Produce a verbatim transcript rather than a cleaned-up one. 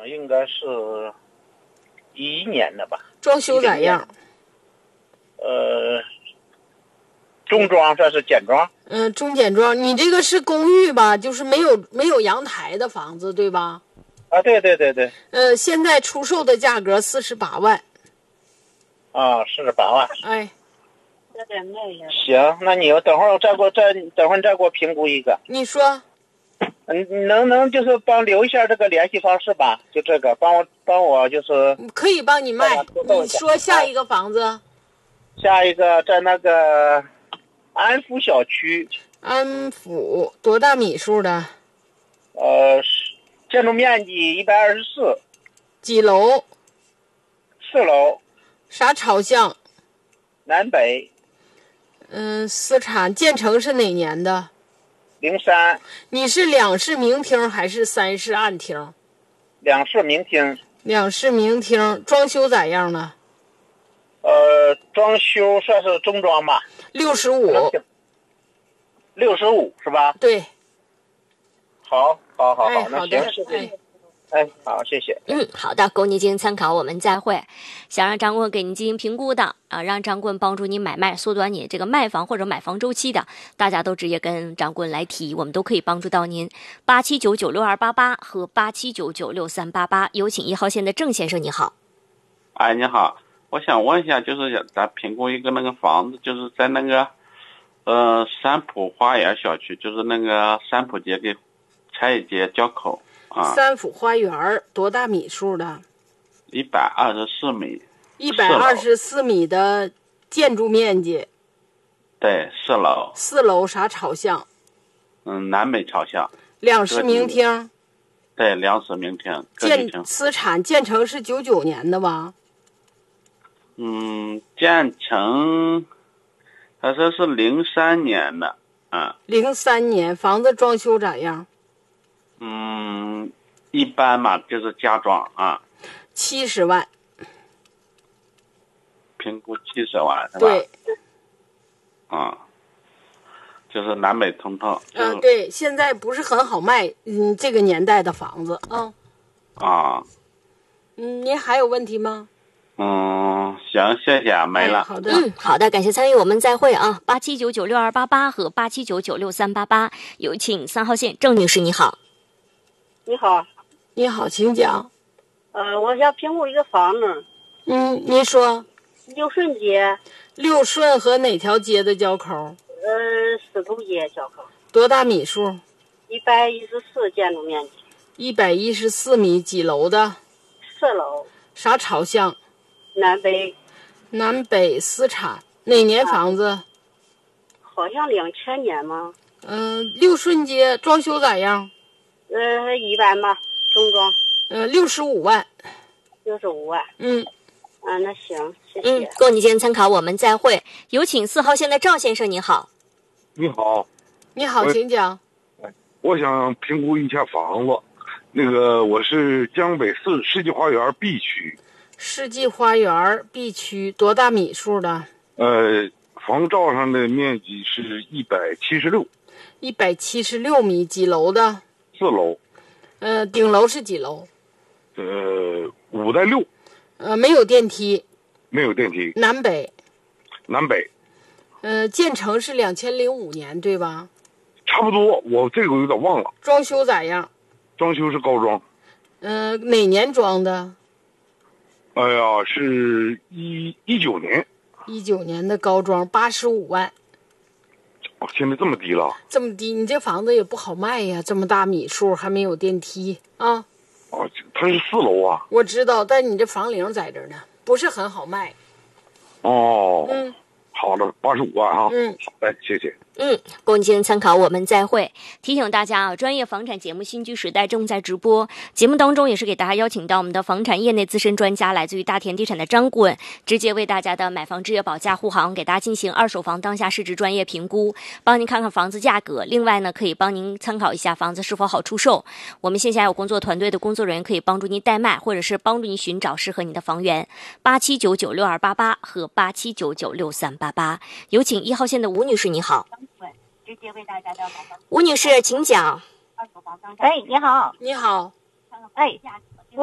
应该是一一年的吧。 装修咋样？ 呃，中装算是简装。 嗯，中简装。你这个是公寓吧？就是没有没有阳台的房子，对吧？ 啊，对对对对。 呃，现在出售的价格四十八万。 啊，四十八万。 哎， 行，那你等会儿再给我再等会儿你再给我评估一个。 你说。 嗯，你能能就是帮留一下这个联系方式吧？就这个，帮我帮我就是可以帮你卖。你说下一个房子？ 下一个在那个安福小区。 安福多大米数的？ 呃，建筑面积一百二十四。 几楼？ 四楼。 啥朝向？ 南北。 嗯，私产，建成是哪年的？ 零三。 你是两室明厅还是三室暗厅？ 两室明厅。 两室明厅，装修咋样呢？ 呃，装修算是中装吧。 六十五。 六十五是吧？ 对。 好，好，好，好， 哎、 那好的， 行， 哎。 哎，好，谢谢。 嗯，好的，供您进行参考，我们再会。想让张棍给您进行评估的啊，让张棍帮助你买卖，缩短你这个卖房或者买房周期的，大家都直接跟张棍来提，我们都可以帮助到您。八七九九六二八八和八七九九六三八八，有请一号线的郑先生，你好。 哎，你好，我想问一下，就是咱评估一个那个房子，就是在那个呃三浦花园小区，就是那个三浦街跟柴街交口。啊、 三府花园多大米数的？ 一百二十四米。 一百二十四米的建筑面积。 对，四楼。 四楼啥朝向？ 嗯，南北朝向。 两室明厅。 对，两室明厅。 建私产，建成是九九年的吧？ 嗯，建成，他说是零三年的，嗯。 零三年，房子装修咋样？ 嗯，一般嘛，就是家装啊。 七十万。 评估七十万是吧？ 对。 啊、嗯，就是南北通透。 嗯、呃，对，现在不是很好卖，嗯，这个年代的房子啊。 啊。 嗯，您还有问题吗？ 嗯，行，谢谢啊，没了。 哎、好的， 嗯，好的，感谢参与，我们再会啊。八七九九六二八八和八七九九六三八八，有请三号线郑女士，你好。 你好， 你好，请讲。 呃，我想评估一个房子。 嗯，您说。 六顺街。 六顺和哪条街的交口？ 呃，司徒街交口。 多大米数？ 一百一十四建筑面积。 一百一十四米，几楼的？ 四楼。 啥朝向？ 南北。 南北私产，哪年房子？啊、 好像两千年吗？ 嗯、呃，六顺街装修咋样？ 呃，一般吧，中装。 呃，六十五万。 六十五万。 嗯。 啊，那行，谢谢。 嗯，供你进行参考，我们再会。有请四号线的赵先生，你好。 你好。 你好，请讲。 我想评估一下房子，那个我是江北四世纪花园 B 区。 世纪花园 B 区多大米数的？ 呃，房照上的面积是一百七十六。 一百七十六米，几楼的？ 四楼。 呃，顶楼是几楼？ 呃，五带六。 呃，没有电梯。 没有电梯。 南北。 南北。 呃，建成是两千零五年，对吧？ 差不多，我这个有点忘了。 装修咋样？ 装修是高装。 呃，哪年装的？ 哎呀，是一一九年。 一九年的高装，八十五万。 哦，现在这么低了？ 这么低，你这房子也不好卖呀，这么大米数还没有电梯啊。 哦，它是四楼啊。 我知道，但你这房龄在这儿呢，不是很好卖。 哦。 嗯。 好的，八十五万哈。 嗯。 好嘞，谢谢。 嗯，供你进行参考，我们再会。提醒大家啊，专业房产节目《新居时代》正在直播，节目当中也是给大家邀请到我们的房产业内资深专家，来自于大田地产的张顾问，直接为大家的买房置业保驾护航，给大家进行二手房当下市值专业评估，帮您看看房子价格。另外呢，可以帮您参考一下房子是否好出售。我们线下有工作团队的工作人员可以帮助您代卖，或者是帮助您寻找适合你的房源。八七九九六二八八和八七九九六三八八，有请一号线的吴女士，你好。 直接为大家的吴女士，请讲。 哎，你好， 你好， 哎，